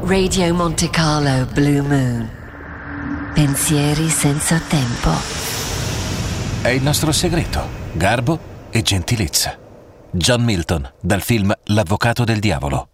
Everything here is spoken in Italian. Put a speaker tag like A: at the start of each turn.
A: Radio Monte Carlo Blue Moon. Pensieri senza tempo.
B: È il nostro segreto, garbo e gentilezza. John Milton, dal film L'avvocato del diavolo.